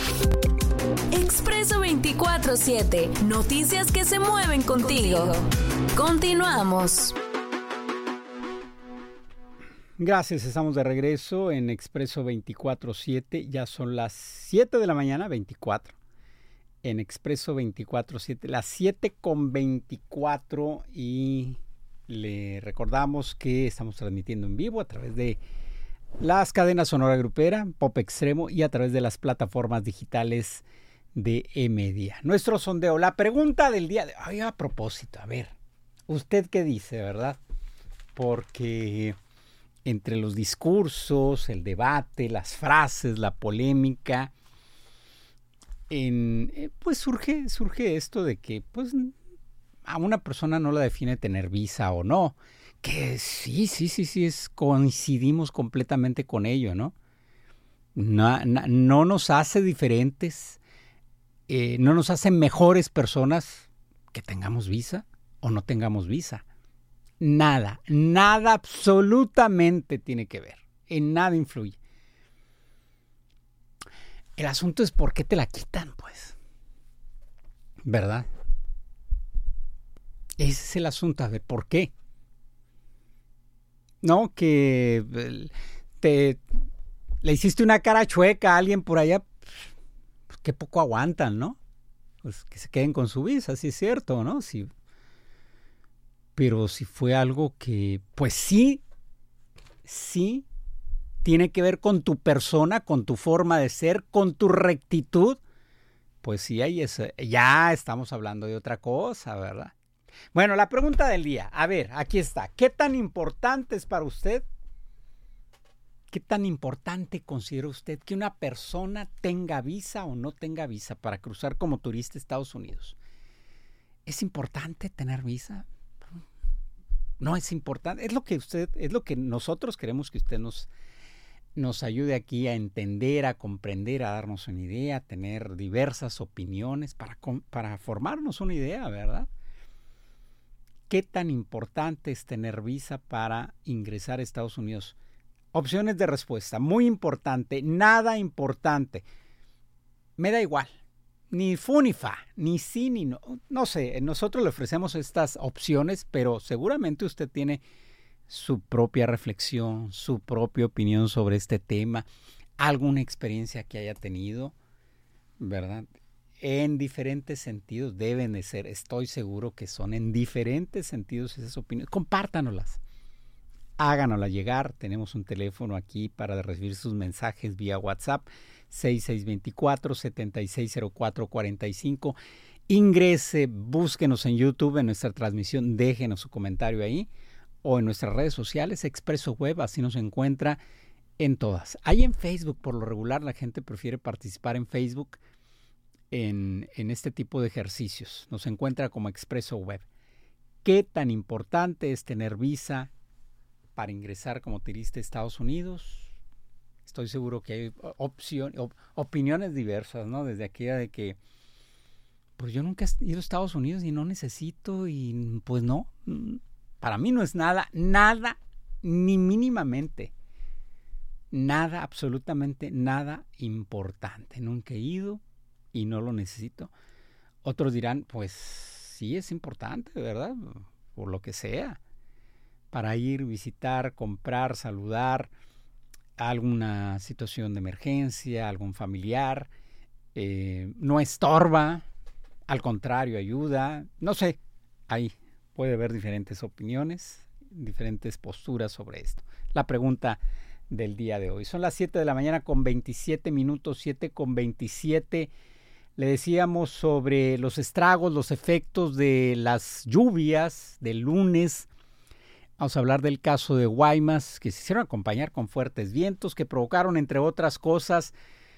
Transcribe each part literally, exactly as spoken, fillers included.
Expreso veinticuatro siete. Noticias que se mueven contigo. Continuamos. Gracias, estamos de regreso en Expreso veinticuatro siete. Ya son las siete de la mañana, veinticuatro. En Expreso veinticuatro siete, las siete con veinticuatro, y le recordamos que estamos transmitiendo en vivo a través de las cadenas Sonora Grupera, Pop Extremo y a través de las plataformas digitales de eMedia. Nuestro sondeo, la pregunta del día de hoy, a propósito, a ver, ¿usted qué dice, verdad? Porque entre los discursos, el debate, las frases, la polémica, en, pues surge, surge esto de que pues, a una persona no la define tener visa o no, que sí, sí, sí, sí, es, coincidimos completamente con ello, ¿no? No, no, no nos hace diferentes, eh, no nos hace mejores personas que tengamos visa o no tengamos visa. Nada, nada absolutamente tiene que ver, en nada influye. El asunto es por qué te la quitan, pues, ¿verdad? Ese es el asunto, a ver, ¿por qué? No, que te le hiciste una cara chueca a alguien por allá, pues qué poco aguantan, ¿no? Pues que se queden con su visa, sí es cierto, ¿no? Sí. Pero si fue algo que, pues sí, sí, tiene que ver con tu persona, con tu forma de ser, con tu rectitud, pues sí, ahí es, ya estamos hablando de otra cosa, ¿verdad? Bueno, la pregunta del día, a ver, aquí está. ¿Qué tan importante es para usted? ¿Qué tan importante considera usted que una persona tenga visa o no tenga visa para cruzar como turista a Estados Unidos? ¿Es importante tener visa? No es importante, es lo que usted, es lo que nosotros queremos que usted nos, nos ayude aquí a entender, a comprender, a darnos una idea, a tener diversas opiniones para, para formarnos una idea, ¿verdad? ¿Qué tan importante es tener visa para ingresar a Estados Unidos? Opciones de respuesta, muy importante, nada importante, me da igual. Ni fu ni fa, ni sí ni no. No sé, nosotros le ofrecemos estas opciones, pero seguramente usted tiene su propia reflexión, su propia opinión sobre este tema, alguna experiencia que haya tenido, ¿verdad? En diferentes sentidos deben de ser, estoy seguro que son en diferentes sentidos esas opiniones. Compártanoslas, háganoslas llegar. Tenemos un teléfono aquí para recibir sus mensajes vía WhatsApp, seis seis dos cuatro, siete seis cero cuatro cuatro cinco. Ingrese, búsquenos en YouTube, en nuestra transmisión, déjenos su comentario ahí, o en nuestras redes sociales, Expreso Web, así nos encuentra en todas. Ahí en Facebook, por lo regular, la gente prefiere participar en Facebook en, en este tipo de ejercicios. Nos encuentra como Expreso Web. ¿Qué tan importante es tener visa para ingresar como turista a Estados Unidos? Estoy seguro que hay opción, op, opiniones diversas, ¿no? Desde aquella de que, pues yo nunca he ido a Estados Unidos y no necesito, y pues no, para mí no es nada, nada, ni mínimamente, nada, absolutamente nada importante. Nunca he ido y no lo necesito. Otros dirán, pues sí es importante, ¿verdad? Por lo que sea, para ir, visitar, comprar, saludar, alguna situación de emergencia, algún familiar, eh, no estorba, al contrario, ayuda, no sé, ahí puede haber diferentes opiniones, diferentes posturas sobre esto. La pregunta del día de hoy. Son las siete de la mañana con veintisiete minutos, siete con veintisiete. Le decíamos sobre los estragos, los efectos de las lluvias del lunes. Vamos a hablar del caso de Guaymas, que se hicieron acompañar con fuertes vientos que provocaron, entre otras cosas,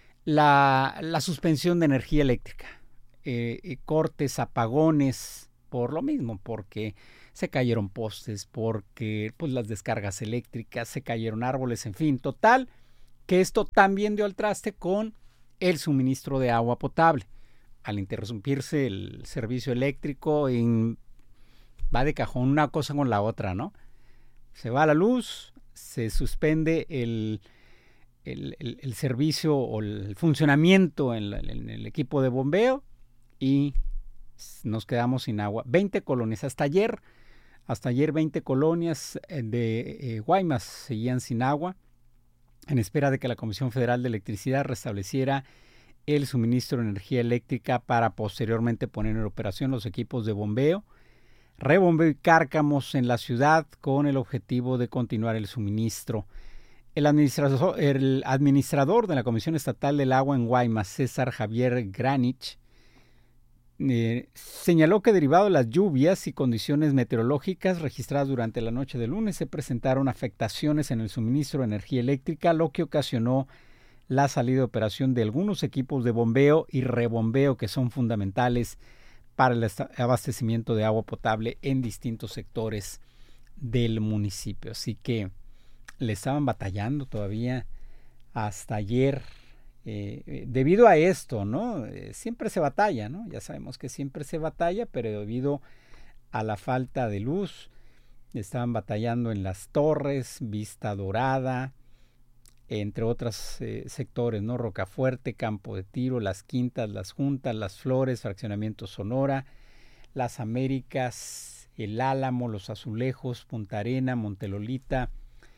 la, la suspensión de energía eléctrica, eh, cortes, apagones, por lo mismo, porque se cayeron postes, porque pues, las descargas eléctricas, se cayeron árboles, en fin, total, que esto también dio al traste con el suministro de agua potable. Al interrumpirse el servicio eléctrico, en, va de cajón una cosa con la otra, ¿no? Se va la luz, se suspende el, el, el, el servicio o el funcionamiento en, la, en el equipo de bombeo y nos quedamos sin agua. veinte colonias. Hasta ayer, hasta ayer veinte colonias de eh, Guaymas seguían sin agua en espera de que la Comisión Federal de Electricidad restableciera el suministro de energía eléctrica para posteriormente poner en operación los equipos de bombeo, rebombeo y cárcamos en la ciudad con el objetivo de continuar el suministro. El administrador, el administrador de la Comisión Estatal del Agua en Guaymas, César Javier Granich, eh, señaló que derivado de las lluvias y condiciones meteorológicas registradas durante la noche del lunes se presentaron afectaciones en el suministro de energía eléctrica, lo que ocasionó la salida de operación de algunos equipos de bombeo y rebombeo que son fundamentales para el abastecimiento de agua potable en distintos sectores del municipio. Así que le estaban batallando todavía hasta ayer eh, debido a esto, ¿no? Eh, siempre se batalla, ¿no? Ya sabemos que siempre se batalla, pero debido a la falta de luz, estaban batallando en Las Torres, Vista Dorada, entre otros eh, sectores, ¿no? Rocafuerte, Campo de Tiro, Las Quintas, Las Juntas, Las Flores, Fraccionamiento Sonora, Las Américas, El Álamo, Los Azulejos, Punta Arena, Montelolita,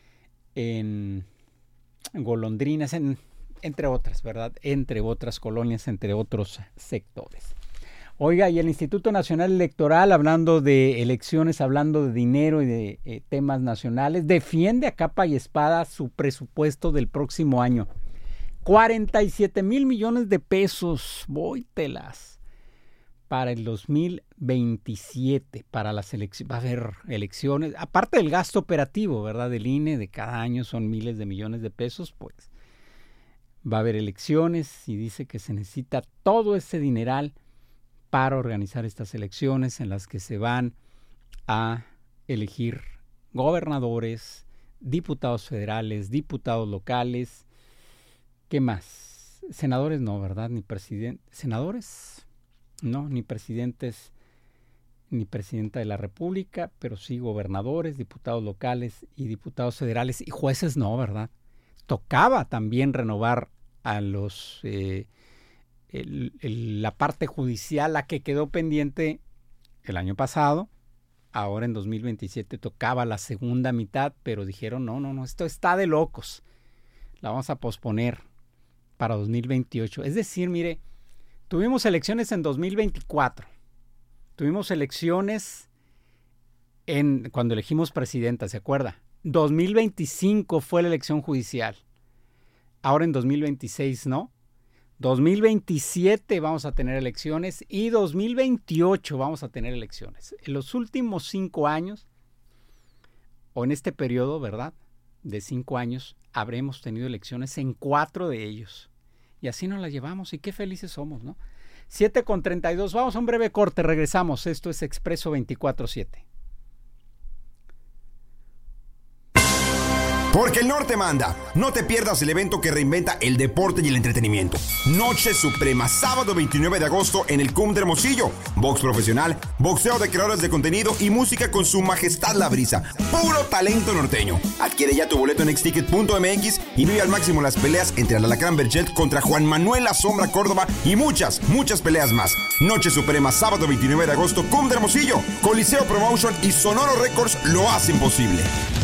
en Golondrinas, en, entre otras, ¿verdad? Entre otras colonias, entre otros sectores. Oiga, y el Instituto Nacional Electoral, hablando de elecciones, hablando de dinero y de eh, temas nacionales, defiende a capa y espada su presupuesto del próximo año. cuarenta y siete mil millones de pesos, vóytelas, para el dos mil veintisiete, para las elecciones. Va a haber elecciones, aparte del gasto operativo, ¿verdad? Del I N E, de cada año son miles de millones de pesos, pues va a haber elecciones y dice que se necesita todo ese dineral para organizar estas elecciones en las que se van a elegir gobernadores, diputados federales, diputados locales. ¿Qué más? Senadores no, ¿verdad? Ni presidentes. ¿Senadores? No, ni presidentes, ni presidenta de la República, pero sí gobernadores, diputados locales y diputados federales. Y jueces no, ¿verdad? Tocaba también renovar a los... Eh, El, el, la parte judicial, la que quedó pendiente el año pasado. Ahora en dos mil veintisiete tocaba la segunda mitad, pero dijeron no, no, no, esto está de locos, la vamos a posponer para dos mil veintiocho. Es decir, mire, tuvimos elecciones en dos mil veinticuatro, tuvimos elecciones en cuando elegimos presidenta, ¿se acuerda? dos mil veinticinco fue la elección judicial, ahora en dos mil veintiséis no. dos mil veintisiete vamos a tener elecciones y dos mil veintiocho vamos a tener elecciones. En los últimos cinco años, o en este periodo, ¿verdad?, de cinco años, habremos tenido elecciones en cuatro de ellos. Y así nos las llevamos y qué felices somos, ¿no? siete con treinta y dos, vamos a un breve corte, regresamos. Esto es Expreso veinticuatro siete. Porque el norte manda. No te pierdas el evento que reinventa el deporte y el entretenimiento. Noche Suprema, sábado veintinueve de agosto en el C U M de Hermosillo. Box profesional, boxeo de creadores de contenido y música con su majestad La Brisa. Puro talento norteño. Adquiere ya tu boleto en exticket punto m x y vive al máximo las peleas entre el Alacrán Berchelt contra Juan Manuel La Sombra Córdoba y muchas, muchas peleas más. Noche Suprema, sábado veintinueve de agosto, C U M de Hermosillo. Coliseo Promotion y Sonoro Records lo hacen posible.